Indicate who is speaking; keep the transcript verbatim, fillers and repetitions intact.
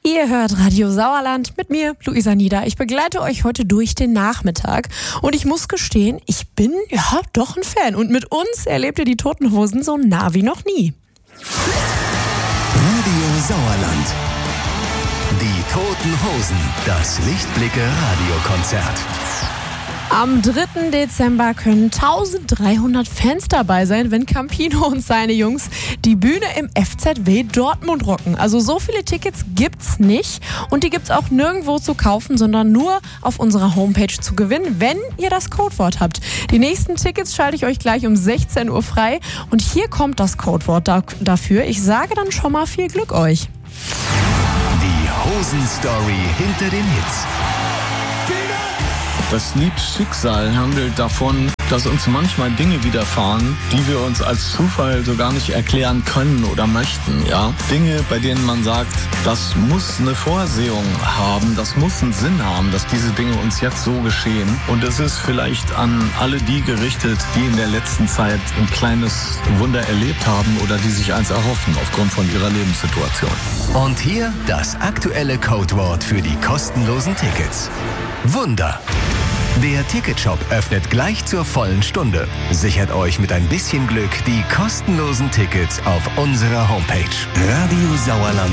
Speaker 1: Ihr hört Radio Sauerland mit mir, Luisa Nieder. Ich begleite euch heute durch den Nachmittag und ich muss gestehen, ich bin ja doch ein Fan und mit uns erlebt ihr die Toten Hosen so nah wie noch nie.
Speaker 2: Radio Sauerland. Die Toten Hosen, das Lichtblicke-Radiokonzert.
Speaker 1: Am dritten Dezember können eintausenddreihundert Fans dabei sein, wenn Campino und seine Jungs die Bühne im F Z W Dortmund rocken. Also so viele Tickets gibt's nicht und die gibt's auch nirgendwo zu kaufen, sondern nur auf unserer Homepage zu gewinnen, wenn ihr das Codewort habt. Die nächsten Tickets schalte ich euch gleich um sechzehn Uhr frei und hier kommt das Codewort da- dafür. Ich sage dann schon mal viel Glück euch.
Speaker 2: Die Hosen-Story hinter den Hits.
Speaker 3: Das Lied Schicksal handelt davon, dass uns manchmal Dinge widerfahren, die wir uns als Zufall so gar nicht erklären können oder möchten. Ja? Dinge, bei denen man sagt, das muss eine Vorsehung haben, das muss einen Sinn haben, dass diese Dinge uns jetzt so geschehen. Und es ist vielleicht an alle die gerichtet, die in der letzten Zeit ein kleines Wunder erlebt haben oder die sich eins erhoffen aufgrund von ihrer Lebenssituation.
Speaker 2: Und hier das aktuelle Codewort für die kostenlosen Tickets. Wunder. Der Ticketshop öffnet gleich zur vollen Stunde. Sichert euch mit ein bisschen Glück die kostenlosen Tickets auf unserer Homepage radio sauerland